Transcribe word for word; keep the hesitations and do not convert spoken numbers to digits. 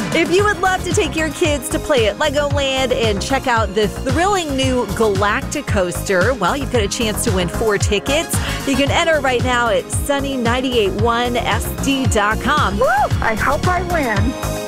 If you would love to take your kids to play at Legoland and check out the thrilling new Galacticoaster, well, you've got a chance to win four tickets. You can enter right now at sunny nine eight one S D dot com. Woo! I hope I win.